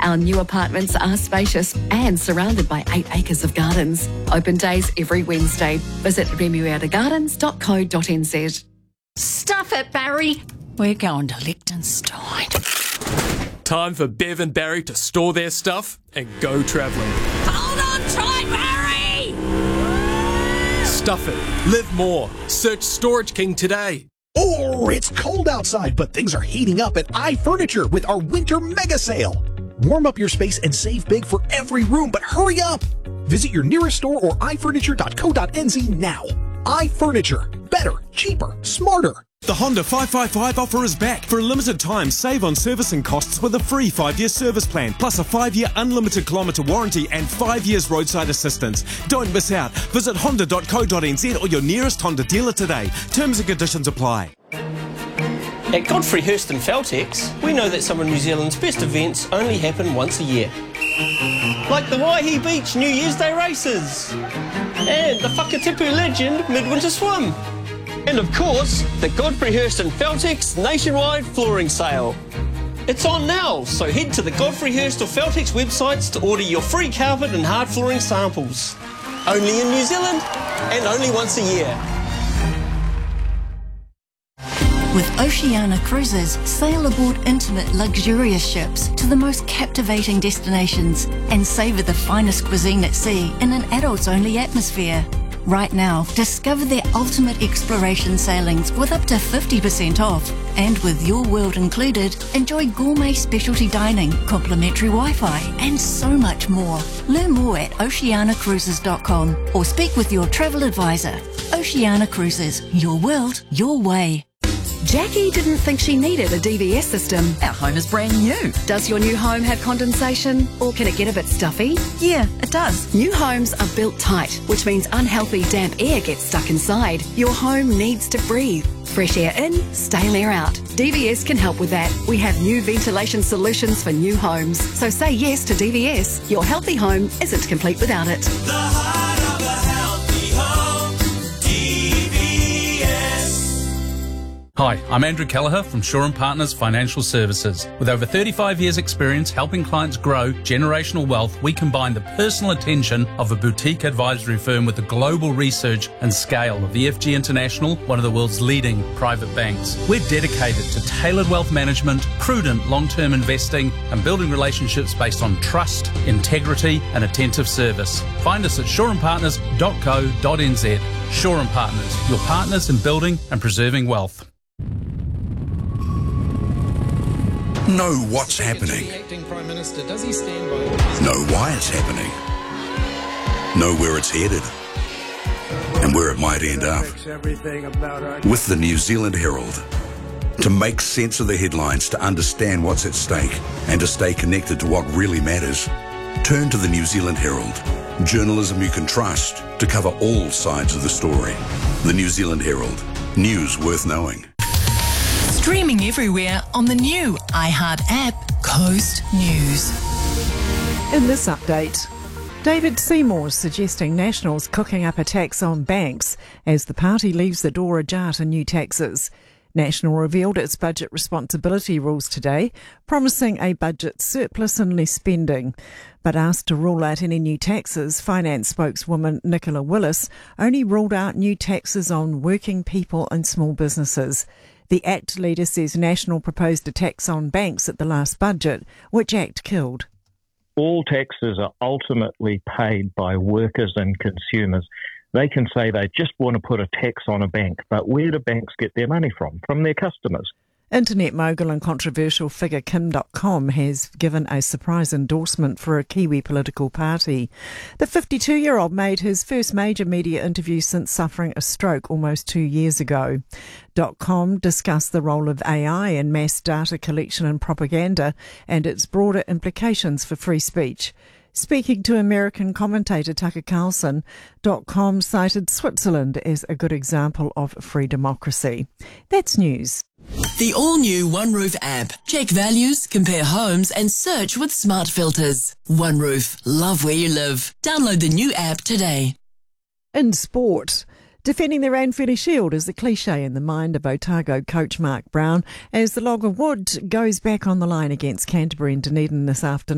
Our new apartments are spacious and surrounded by 8 acres of gardens. Open days every Wednesday. Visit remuerdagardens.co.nz. Stuff it, Barry. We're going to Liechtenstein. Time for Bev and Barry to store their stuff and go travelling. Hold on tight, Barry! Stuff it. Live more. Search Storage King today. Oh, it's cold outside, but things are heating up at iFurniture with our winter mega sale. Warm up your space and save big for every room, but hurry up! Visit your nearest store or ifurniture.co.nz now. iFurniture. Better, cheaper, smarter. The Honda 555 offer is back. For a limited time, save on servicing costs with a free 5-year service plan, plus a 5-year unlimited kilometre warranty and 5 years roadside assistance. Don't miss out. Visit honda.co.nz or your nearest Honda dealer today. Terms and conditions apply. At Godfrey Hirst and Feltex, we know that some of New Zealand's best events only happen once a year. Like the Waihi Beach New Year's Day races, and the Whakatipu Legend Midwinter Swim. And of course, the Godfrey Hirst and Feltex nationwide flooring sale. It's on now, so head to the Godfrey Hirst or Feltex websites to order your free carpet and hard flooring samples. Only in New Zealand, and only once a year. With Oceania Cruises, sail aboard intimate, luxurious ships to the most captivating destinations and savour the finest cuisine at sea in an adults-only atmosphere. Right now, discover their ultimate exploration sailings with up to 50% off. And with Your World included, enjoy gourmet specialty dining, complimentary Wi-Fi, and so much more. Learn more at oceanacruises.com or speak with your travel advisor. Oceania Cruises, your world, your way. Jackie didn't think she needed a DVS system. Our home is brand new. Does your new home have condensation, or can it get a bit stuffy? Yeah, it does. New homes are built tight, which means unhealthy damp air gets stuck inside. Your home needs to breathe. Fresh air in, stale air out. DVS can help with that. We have new ventilation solutions for new homes. So say yes to DVS. Your healthy home isn't complete without it. The heart of a healthy home, DVS. Hi, I'm Andrew Kelleher from Shaw & Partners Financial Services. With over 35 years' experience helping clients grow generational wealth, we combine the personal attention of a boutique advisory firm with the global research and scale of EFG International, one of the world's leading private banks. We're dedicated to tailored wealth management, prudent long-term investing, and building relationships based on trust, integrity, and attentive service. Find us at shawandpartners.co.nz. Shaw & Partners, your partners in building and preserving wealth. Know what's happening. Know why it's happening. Know where it's headed and where it might end up. With the New Zealand Herald. To make sense of the headlines, to understand what's at stake, and to stay connected to what really matters, turn to the New Zealand Herald. Journalism you can trust to cover all sides of the story. The New Zealand Herald. News worth knowing. Streaming everywhere on the new iHeart app, Coast News. In this update, David Seymour's suggesting National's cooking up a tax on banks as the party leaves the door ajar to new taxes. National revealed its budget responsibility rules today, promising a budget surplus and less spending. But asked to rule out any new taxes, finance spokeswoman Nicola Willis only ruled out new taxes on working people and small businesses. The ACT leader says National proposed a tax on banks at the last budget, which ACT killed. All taxes are ultimately paid by workers and consumers. They can say they just want to put a tax on a bank, but where do banks get their money from? From their customers. Internet mogul and controversial figure Kim Dotcom has given a surprise endorsement for a Kiwi political party. The 52-year-old made his first major media interview since suffering a stroke almost 2 years ago. Dotcom discussed the role of AI in mass data collection and propaganda and its broader implications for free speech. Speaking to American commentator Tucker Carlson, Dotcom cited Switzerland as a good example of free democracy. That's news. The all-new OneRoof app. Check values, compare homes and search with smart filters. OneRoof. Love where you live. Download the new app today. In sport, defending the Ranfurly Shield is a cliche in the mind of Otago coach Mark Brown as the log of wood goes back on the line against Canterbury and Dunedin this afternoon.